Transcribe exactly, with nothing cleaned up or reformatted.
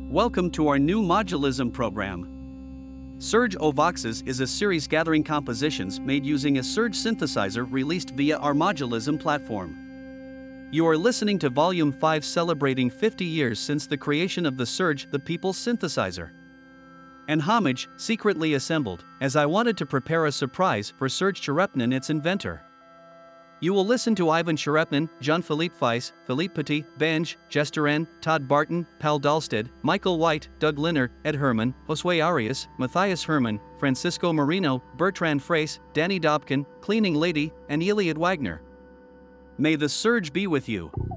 Welcome to our new modulism program. Surge O Voxes is a series gathering compositions made using a Surge synthesizer released via our modulism platform. You are listening to Volume five celebrating fifty years since the creation of the Surge, the People's Synthesizer. And homage, secretly assembled, as I wanted to prepare a surprise for Serge Cherepnin, its inventor. You will listen to Ivan Cherepnin, Jean-Philippe Weiss, Philippe Petit, Benj, Jester N, Todd Barton, Pal Dahlstedt, Michael White, Doug Linner, Ed Herman, Josue Arias, Matthias Herman, Francisco Marino, Bertrand Frace, Danny Dobkin, Cleaning Lady, and Iliad Wagner. May the Surge be with you.